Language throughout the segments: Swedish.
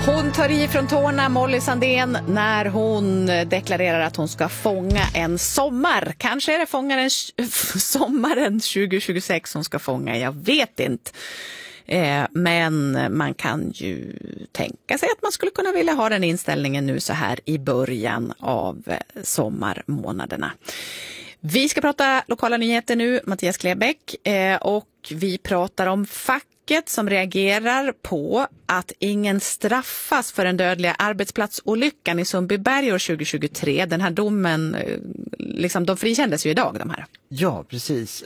Hon tar i från tårna, Molly Sandén, när hon deklarerar att hon ska fånga en sommar. Kanske är det sommaren 2026 hon ska fånga, jag vet inte. Men man kan ju tänka sig att man skulle kunna vilja ha den inställningen nu så här i början av sommarmånaderna. Vi ska prata lokala nyheter nu, Mattias Klebeck, och vi pratar om facket som reagerar på att ingen straffas för den dödliga arbetsplatsolyckan i Sundbyberg år 2023. Den här domen, liksom, de frikändes ju idag, de här. Ja, precis.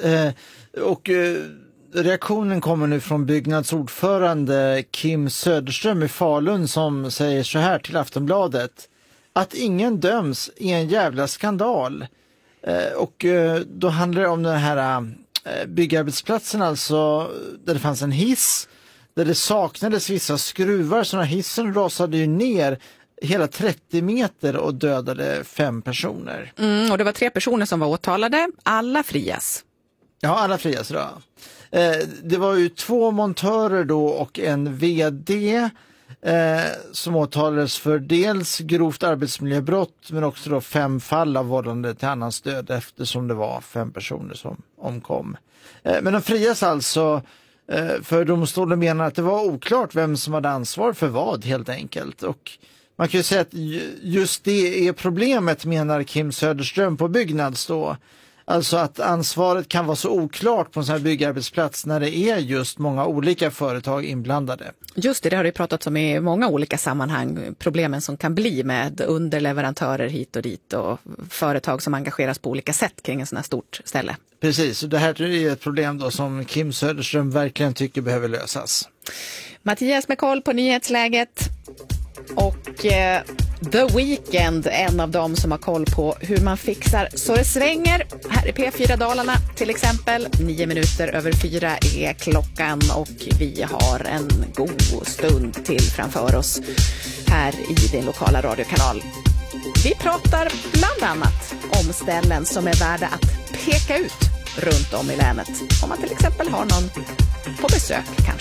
Reaktionen kommer nu från byggnadsordförande Kim Söderström i Falun som säger så här till Aftonbladet: att ingen döms är en jävla skandal. Då handlar det om den här byggarbetsplatsen, alltså där det fanns en hiss där det saknades vissa skruvar, så den här hissen rasade ju ner hela 30 meter och dödade 5 personer. Och det var 3 personer som var åtalade, alla frias. Ja, alla frias då. Det var ju 2 montörer då och en vd som åtalades för dels grovt arbetsmiljöbrott men också då 5 fall av vållande till annans död eftersom det var 5 personer som omkom. Men de frias alltså för domstolen menar att det var oklart vem som hade ansvar för vad helt enkelt. Och man kan ju säga att just det är problemet, menar Kim Söderström på Byggnads då. Alltså att ansvaret kan vara så oklart på en sån här byggarbetsplats när det är just många olika företag inblandade. Just det har det pratats om i många olika sammanhang. Problemen som kan bli med underleverantörer hit och dit och företag som engageras på olika sätt kring en sån här stort ställe. Precis, och det här är ett problem då som Kim Söderström verkligen tycker behöver lösas. Mattias med koll på nyhetsläget och The Weeknd, en av dem som har koll på hur man fixar så det svänger. Här i P4 Dalarna till exempel, 9:09 är klockan och vi har en god stund till framför oss här i din lokala radiokanal. Vi pratar bland annat om ställen som är värda att peka ut runt om i länet. Om man till exempel har någon på besök kanske.